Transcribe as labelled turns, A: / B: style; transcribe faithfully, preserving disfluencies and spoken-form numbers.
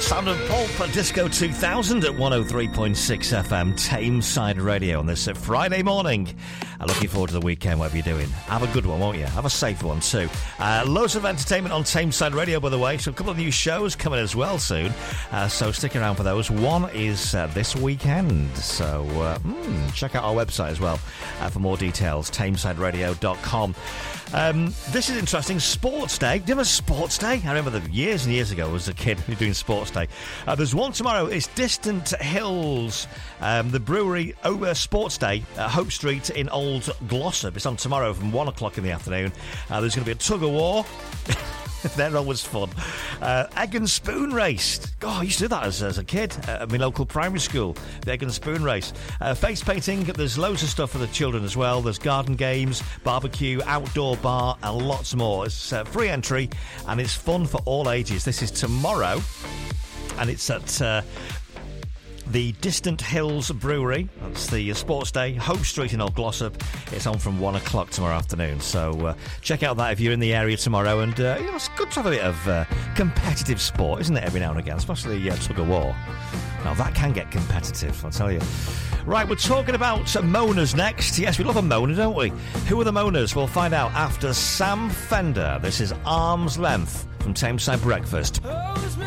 A: Sound of Pulp Disco two thousand at one oh three point six F M Tameside Radio on this uh, Friday morning. Uh, looking forward to the weekend, whatever you're doing. Have a good one, won't you? Have a safe one too. Uh, loads of entertainment on Tameside Radio, by the way. So a couple of new shows coming as well soon. Uh, so stick around for those. One is uh, this weekend. So uh, mm, check out our website as well uh, for more details. Tameside radio dot com. Um, this is interesting. Sports Day. Do you have a Sports Day? I remember the years and years ago as a kid doing Sports Day. Uh, there's one tomorrow. It's Distant Hills, um, the brewery over Sports Day at Hope Street in Old Glossop. It's on tomorrow from one o'clock in the afternoon. Uh, there's going to be a tug of war. They're always fun. Uh, egg and spoon race. God, I used to do that as, as a kid at my local primary school. The egg and spoon race. Uh, face painting. There's loads of stuff for the children as well. There's garden games, barbecue, outdoor bar, and lots more. It's uh, free entry, and it's fun for all ages. This is tomorrow, and it's at Uh, the Distant Hills Brewery. That's the uh, Sports Day, Hope Street in Old Glossop. It's on from one o'clock tomorrow afternoon. So uh, check out that if you're in the area tomorrow. And uh, you know, it's good to have a bit of uh, competitive sport, isn't it, every now and again, especially uh, tug of war. Now, that can get competitive, I'll tell you. Right, we're talking about Moaners next. Yes, we love a moaner, don't we? Who are the Moaners? We'll find out after Sam Fender. This is Arm's Length from Tameside Breakfast.